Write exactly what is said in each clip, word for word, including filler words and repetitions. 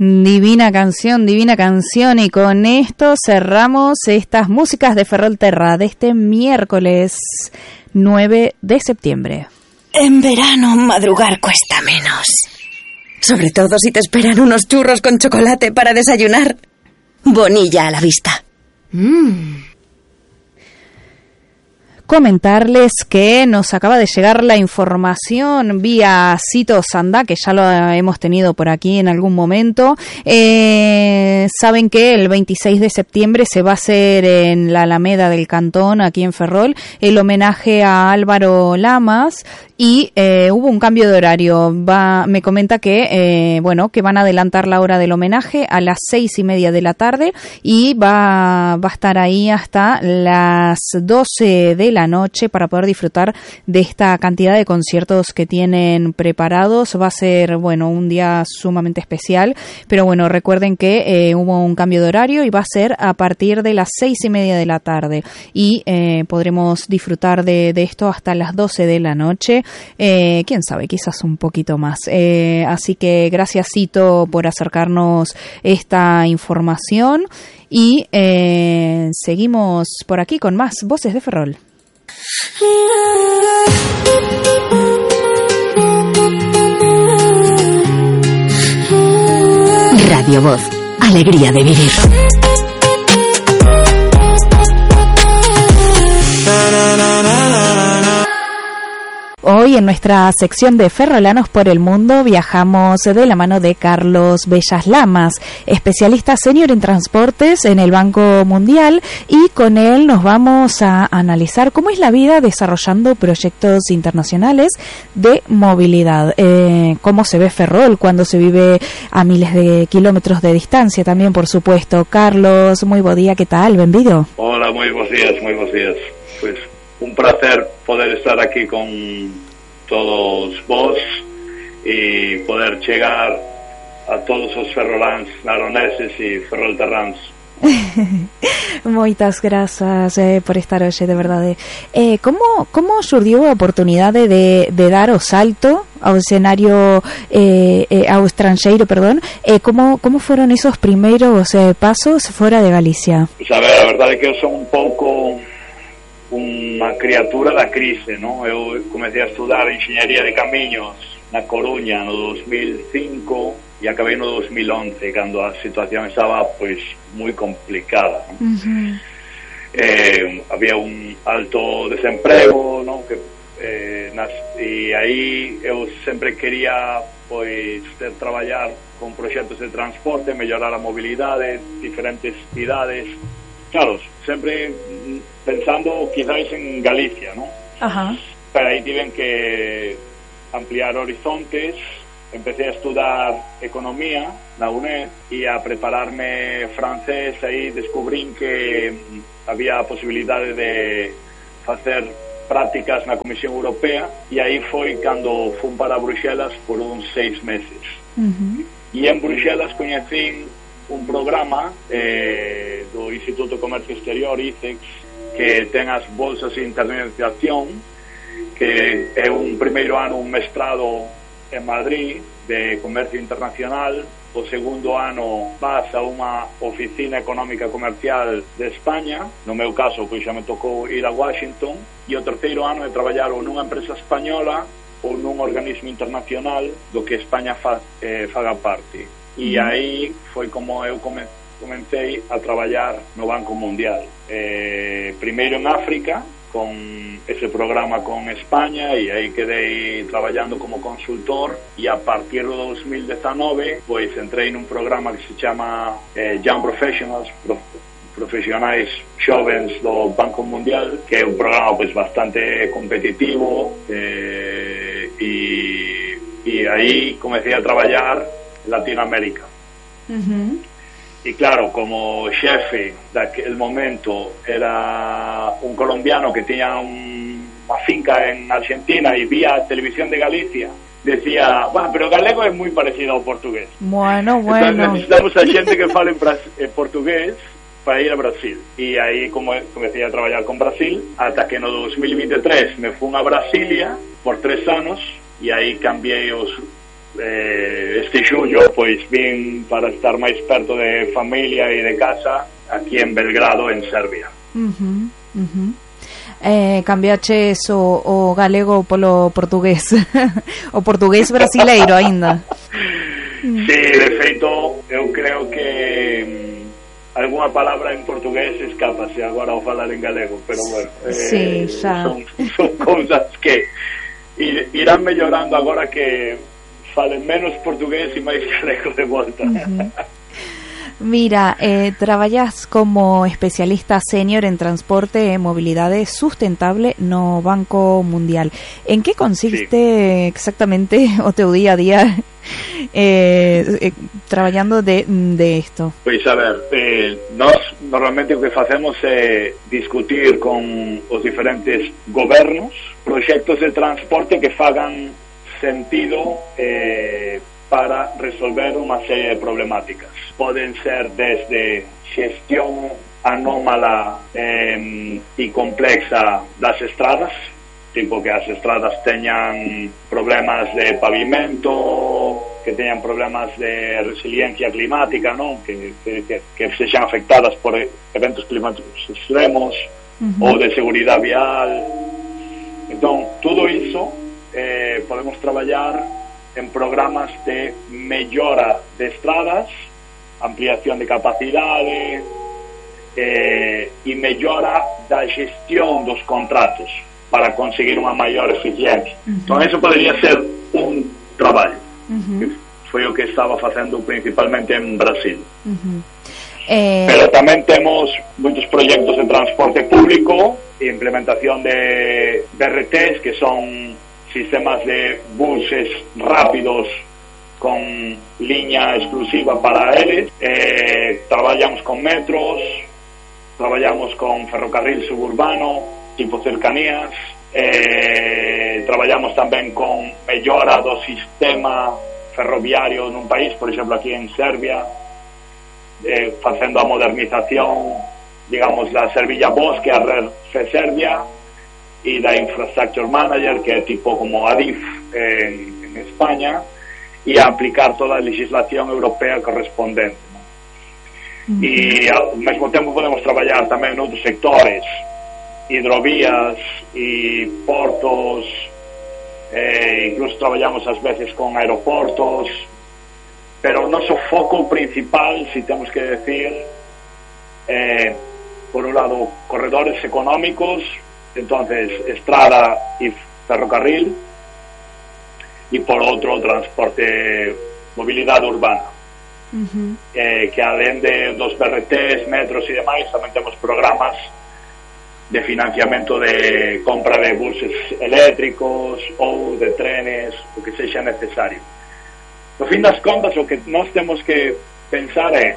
Divina canción, divina canción, y con esto cerramos estas músicas de Ferrolterra de este miércoles nueve de septiembre. En verano madrugar cuesta menos. Sobre todo si te esperan unos churros con chocolate para desayunar. Bonilla a la vista. Mmm. Comentarles que nos acaba de llegar la información vía Cito Sandá, que ya lo hemos tenido por aquí en algún momento. Eh, saben que el veintiséis de septiembre se va a hacer en la Alameda del Cantón, aquí en Ferrol, el homenaje a Álvaro Lamas. Y eh, hubo un cambio de horario. Va, me comenta que eh, bueno que van a adelantar la hora del homenaje a las seis y media de la tarde y va, va a estar ahí hasta las doce de la noche para poder disfrutar de esta cantidad de conciertos que tienen preparados. Va a ser bueno un día sumamente especial, pero bueno, recuerden que eh, hubo un cambio de horario y va a ser a partir de las seis y media de la tarde y eh, podremos disfrutar de, de esto hasta las doce de la noche. Eh, quién sabe, quizás un poquito más. Eh, así que gracias, Cito, por acercarnos esta información y eh, seguimos por aquí con más Voces de Ferrol. Radio Voz, alegría de vivir. Hoy en nuestra sección de Ferrolanos por el Mundo viajamos de la mano de Carlos Bellas Lamas, especialista senior en transportes en el Banco Mundial, y con él nos vamos a analizar cómo es la vida desarrollando proyectos internacionales de movilidad, eh, cómo se ve Ferrol cuando se vive a miles de kilómetros de distancia también, por supuesto. Carlos, muy buen día, ¿qué tal? Bienvenido. Hola, muy buenos días, muy buenos días. Pues un placer poder estar aquí con todos vos y poder llegar a todos os ferrolans, naroneses y ferrolterrans. Moitas grazas eh, por estar hoxe, de verdade. Eh, como, como xurdiu a oportunidade de, de dar o salto ao escenario eh, eh, ao estranxeiro, perdón, eh, como, como foron esos primeiros eh, pasos fora de Galicia? Pues a ver, a verdade é que eu son un pouco unha criatura da crise, non? Eu comecei a estudar Enxeñería de Camiños na Coruña no dos mil cinco e acabei no dos mil once, cando a situación estaba pois moi complicada, non? Uh-huh. Eh, había un alto desemprego, non? Que, eh, nas, e aí eu sempre quería pois ter traballar con proxectos de transporte, mellorar a mobilidade, diferentes cidades. Claro, sempre pensando quizás en Galicia, ¿no? Ajá. Pero aí tiven que ampliar horizontes, empecé a estudar economía na UNED e a prepararme francés. Aí descubrín que había a posibilidade de facer prácticas na Comisión Europea e aí foi cando fun para Bruxelas por uns seis meses. Uh-huh. E en Bruxelas coñecín un programa eh, do Instituto de Comercio Exterior, I C E X, que ten as bolsas de internacionalización, que é un primeiro ano un mestrado en Madrid de comercio internacional, o segundo ano vas a unha oficina económica comercial de España, no meu caso pois xa me tocou ir a Washington, e o terceiro ano é traballar ou nunha empresa española ou nun organismo internacional do que España fa, eh, faga parte. E aí foi como eu come, comecei a traballar no Banco Mundial, eh, primeiro en África con ese programa con España, e aí quedei traballando como consultor, e a partir do dos mil diecinueve pois entrei nun programa que se chama eh, Young Professionals, prof, profesionais xovens do Banco Mundial, que é un programa pois bastante competitivo, eh, e, e aí comecei a traballar Latinoamérica. Uh-huh. Y claro, como xefe daquel momento era un colombiano que tenía un, una finca en Argentina y vía Televisión de Galicia, decía, bueno, pero galego es muy parecido ao portugués. Bueno, bueno. Entonces necesitamos a xente que fale en portugués para ir a Brasil. E aí como comecei a traballar con Brasil, ata que no dos mil veintitrés me fun a Brasilia por tres anos, e aí cambiei os eh, este xullo pois vin para estar máis perto de familia e de casa aquí en Belgrado, en Serbia. Uh-huh, uh-huh. Eh, cambiaches o, o galego polo portugués o portugués brasileiro aínda. Sí, de feito eu creo que mm, algunha palabra en portugués escapase agora ao falar en galego, pero bueno, eh, sí, xa. Son, son cousas que ir, irán mellorando agora que falen menos portugués e máis galego de volta. Uh-huh. Mira, eh, traballas como especialista senior en transporte e mobilidade sustentable no Banco Mundial. En que consiste sí. exactamente o teu día a día eh, eh, traballando de, de esto? Pois a ver, eh, nós normalmente o que facemos é discutir con os diferentes gobernos proxectos de transporte que fagan sentido eh, para resolver unha serie de problemáticas. Poden ser desde xestión anómala eh, e complexa das estradas, tipo que as estradas teñan problemas de pavimento, que teñan problemas de resiliencia climática, non? Que, que, que, que sexan afectadas por eventos climáticos extremos, uh-huh. ou de seguridade vial. Entón, todo iso eh, podemos traballar en programas de mellora de estradas, ampliación de capacidade eh, e mellora da gestión dos contratos para conseguir unha maior eficiencia. Uh-huh. Entón, eso podería ser un traballo. Uh-huh. Que foi o que estaba facendo principalmente en Brasil. Uh-huh. Eh... Pero tamén temos moitos proxectos de transporte público e implementación de B R Ts, que son sistemas de buses rápidos con liña exclusiva para eles. Eh, traballamos con metros, traballamos con ferrocarril suburbano, tipo cercanías, eh, traballamos tamén con mellora do sistema ferroviario nun país, por exemplo aquí en Serbia, eh, facendo a modernización, digamos, da Servilla Voz, que é a Red F Serbia, e da Infrastructure Manager, que é tipo como A D I F en, en España, e a aplicar toda a legislación europea correspondente. Uh-huh. E ao mesmo tempo podemos traballar tamén noutros sectores, hidrovías e portos, eh, incluso traballamos ás veces con aeroportos, pero o noso foco principal, si temos que decir, eh, por un lado, corredores económicos, entonces estrada y ferrocarril, y por otro transporte, movilidade urbana. Uh-huh. eh, que além de dos B R Ts, metros e demais, tamén temos programas de financiamento de compra de buses eléctricos ou de trenes, o que sexa necesario. No fin das contas, o que nós temos que pensar é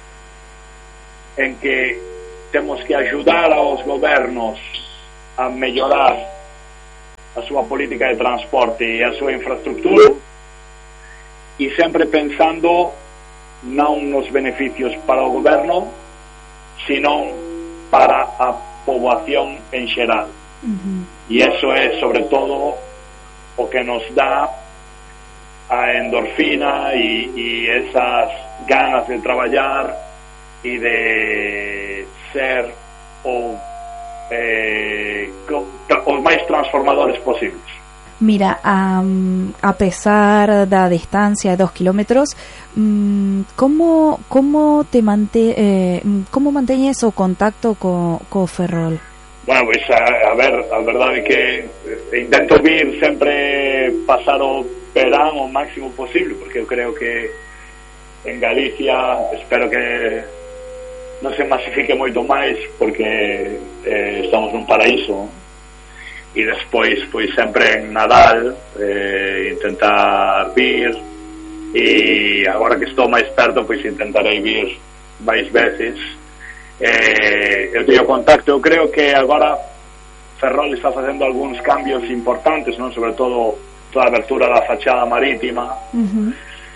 en que temos que ajudar aos gobernos a mellorar a súa política de transporte e a súa infraestructura, e sempre pensando non nos beneficios para o goberno, sino para a poboación en xeral. Uh-huh. E eso é sobre todo o que nos dá a endorfina e, e esas ganas de traballar e de ser o Eh, os máis transformadores posibles. Mira, um, a pesar da distancia de dos kilómetros, um, como como te mante, eh, como manteñes o contacto co, co Ferrol? Bueno, pois pues, a, a ver, a verdade é que intento vir sempre pasar o verán o máximo posible, porque eu creo que en Galicia espero que non se masifique moito máis, porque eh, estamos nun paraíso, e despois pois sempre en Nadal eh, intentar vir, e agora que estou máis perto pois intentarei vir máis veces. eh, eu teño contacto, eu creo que agora Ferrol está facendo algúns cambios importantes, non? Sobre todo toda a abertura da fachada marítima. Uh-huh.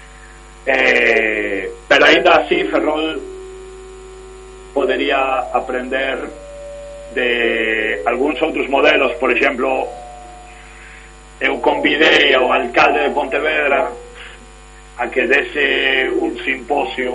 eh, pero ainda así Ferrol podería aprender de algúns outros modelos. Por exemplo, eu convidei ao alcalde de Pontevedra a que dese un simposio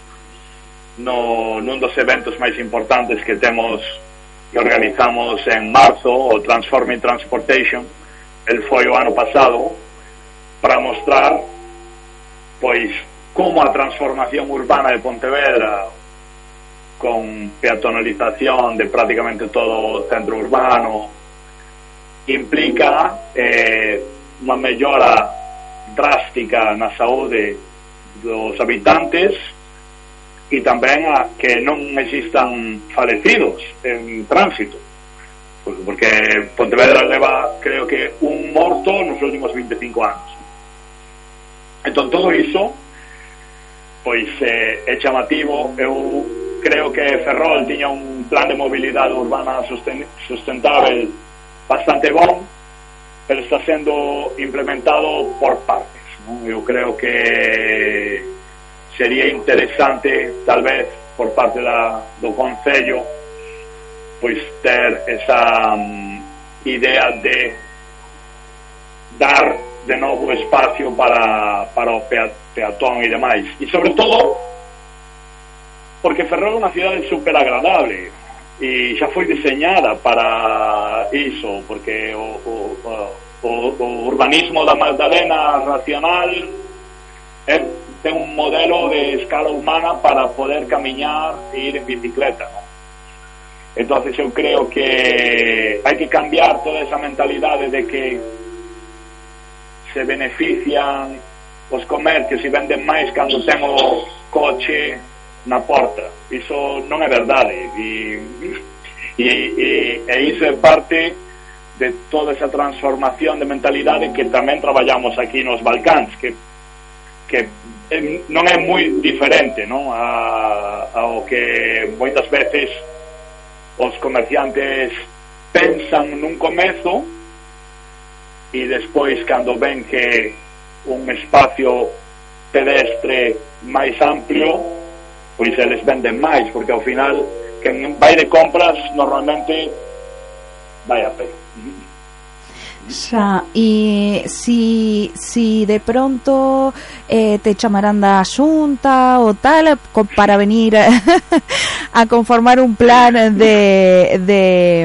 no, nun dos eventos máis importantes que temos, que organizamos en marzo, o Transforming Transportation. El foi o ano pasado, para mostrar pois como a transformación urbana de Pontevedra, con peatonalización de prácticamente todo o centro urbano, implica eh, unha mellora drástica na saúde dos habitantes e tamén a que non existan falecidos en tránsito, porque Pontevedra leva, creo que, un morto nos últimos veinticinco anos. Entón todo iso pois eh, é chamativo. Eu creo que Ferrol tiña un plan de mobilidade urbana susten sustentável bastante bon, pero está sendo implementado por partes, ¿no? Eu creo que sería interesante, tal vez, por parte da, do Concello, pois ter esa um, idea de dar de novo espacio para, para o peatón e demais. E sobre todo porque Ferrol é unha cidade super agradable e xa foi diseñada para iso, porque o, o, o, o urbanismo da Magdalena racional é, ten un modelo de escala humana para poder camiñar e ir en bicicleta, ¿no? Entonces eu creo que hai que cambiar toda esa mentalidade de que se benefician os comercios e venden máis cando ten o coche na porta. Iso non é verdade, e, e, e, e iso é parte de toda esa transformación de mentalidade que tamén traballamos aquí nos Balcáns, que, que non é moi diferente, non? A, ao que moitas veces os comerciantes pensan nun comezo e despois, cando ven que un espacio pedestre máis amplio, pois eles venden máis, porque ao final quen vai de compras normalmente vai a pé. Xa, e si, si de pronto eh, te chamarán da xunta ou tal para venir a conformar un plan de de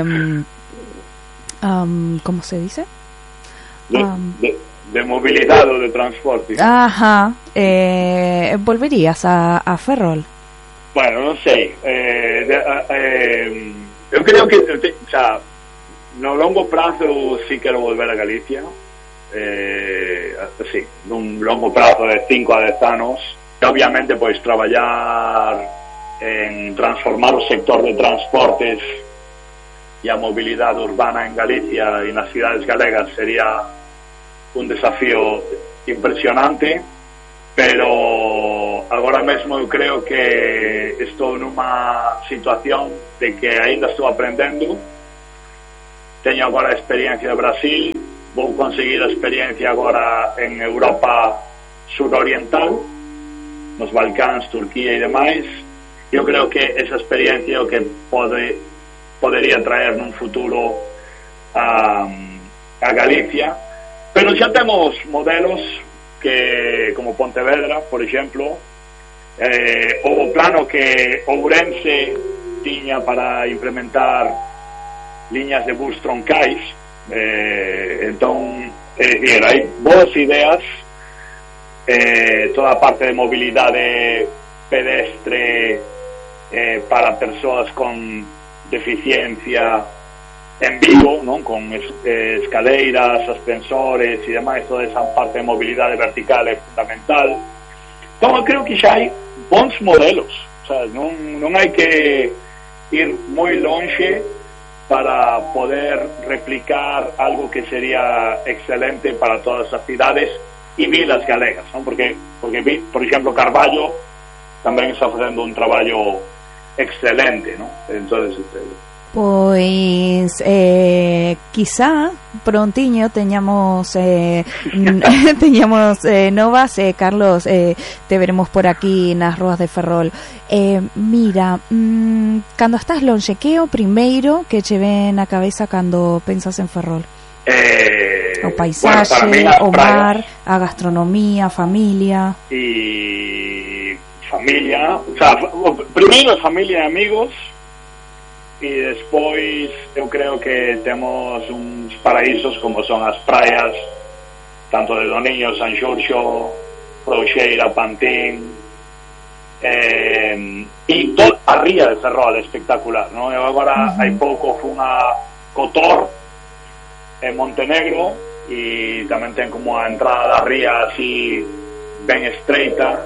um, ¿cómo se dice? De, um, de, de movilidade ou de transporte. Ajá, eh, volverías a, a Ferrol? Bueno, non sei, eh, de, eh, eu creo que te, o sea, no longo prazo sí quero volver a Galicia, eh, sí, nun longo prazo de cinco a dez anos, e obviamente pois traballar en transformar o sector de transportes e a mobilidade urbana en Galicia e nas cidades galegas sería un desafío impresionante, pero agora mesmo eu creo que estou nunha situación de que aínda estou aprendendo. Teño agora a experiencia de Brasil, vou conseguir a experiencia agora en Europa suroriental, nos Balcáns, Turquía e demais. Eu creo que esa experiencia é o que pode podería traer nun futuro a, a Galicia, pero xa temos modelos que, como Pontevedra, por exemplo, eh, o plano que Ourense tiña para implementar liñas de bus troncais, eh, entón, é dicir, hai boas ideas, eh, toda a parte de mobilidade pedestre eh, para persoas con deficiencia en Vigo, non? Con es, eh, escaleiras, ascensores e demais, toda esa parte de mobilidade vertical é fundamental. Entón, eu creo que xa hai bons modelos, o sea, non, non hai que ir moi longe para poder replicar algo que sería excelente para todas as cidades e vilas galegas, non? Porque, porque por exemplo, Carballo tamén está facendo un traballo excelente, non? Entonces, este, Pois eh, quizá prontiño teñamos eh, teñamos eh, novas, eh, Carlos, eh, te veremos por aquí nas ruas de Ferrol. Eh, mira, mm, cando estás longe, que é o primeiro que che ven na cabeza cando pensas en Ferrol? Eh, o paisaje, bueno, o mar, a gastronomía, familia. Y familia, o sea, primeiro familia e amigos, e despois eu creo que temos uns paraísos como son as praias tanto de Doniño, San Xorxo, Prouxeira, Pantín, eh, e toda a ría de Ferrol espectacular, non? Eu agora uh-huh. hai pouco fun a Cotor en Montenegro e tamén ten como a entrada da ría así ben estreita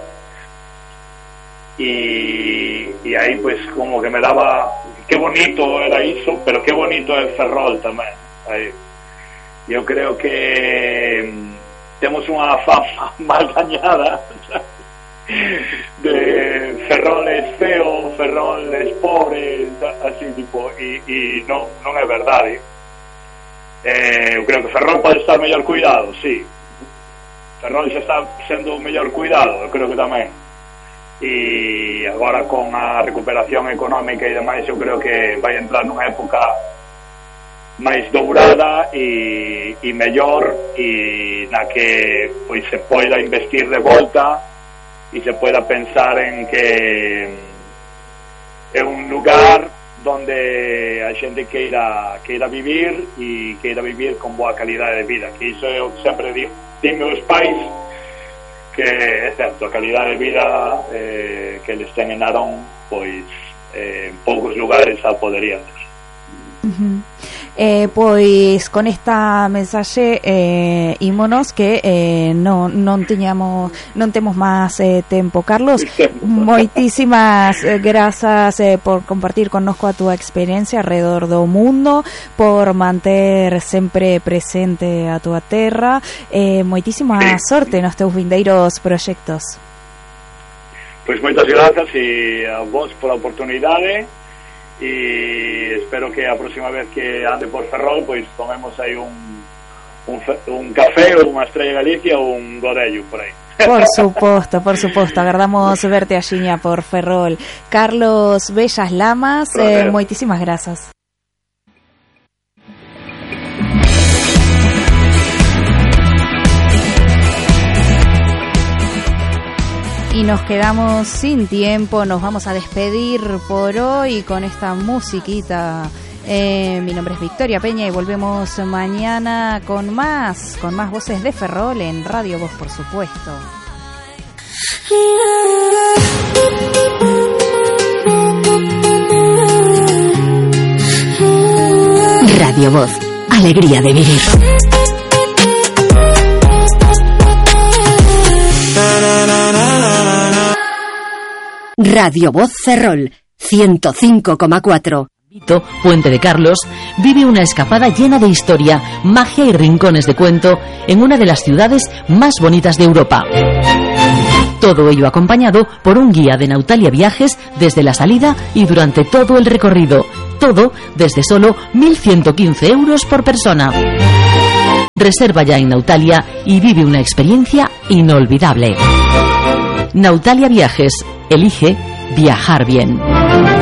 e, e aí pues como que me daba que bonito era iso, pero que bonito é Ferrol tamén. Aí, eu creo que temos unha fama mal dañada de Ferrol es feo, Ferrol es pobre, así tipo, e, e non, non é verdade. Eh, eu creo que Ferrol pode estar mellor cuidado, sí. Ferrol xa está sendo mellor cuidado, eu creo que tamén. E agora con a recuperación económica e demais eu creo que vai entrar nunha época máis dourada e, e mellor e na que pois se poida investir de volta e se poida pensar en que é un lugar donde a xente queira, queira vivir e queira vivir con boa calidade de vida, que iso eu sempre digo, dime os pais que é certo, a calidade de vida eh, que eles ten en Narón pois eh, en poucos lugares a poderían ter. Uh-huh. Eh, pois con esta mensaxe eh, ímonos que eh, non, non tiñamos non temos máis eh, tempo. Carlos, moitísimas eh, grazas eh, por compartir connosco a túa experiencia alrededor do mundo, por manter sempre presente a túa terra, eh, moitísima sorte nos teus vindeiros proxectos. Pois moitas grazas e a vos pola oportunidade e espero que a próxima vez que ande por Ferrol pois tomemos aí un un, un café ou unha Estrella Galicia ou un Godello por aí. Por suposto, por suposto, agardamos verte axiña por Ferrol. Carlos Bellas Lamas, eh, moitísimas grazas. Y nos quedamos sin tiempo, nos vamos a despedir por hoy con esta musiquita. Eh, mi nombre es Victoria Peña y volvemos mañana con más, con más voces de Ferrol en Radio Voz, por supuesto. Radio Voz, alegría de vivir. Radio Voz Ferrol, ciento cinco coma cuatro. Puente de Carlos vive una escapada llena de historia, magia y rincones de cuento en una de las ciudades más bonitas de Europa. Todo ello acompañado por un guía de Nautalia Viajes desde la salida y durante todo el recorrido. Todo desde solo mil ciento quince euros por persona. Reserva ya en Nautalia y vive una experiencia inolvidable. Nautalia Viajes. Elige viajar bien.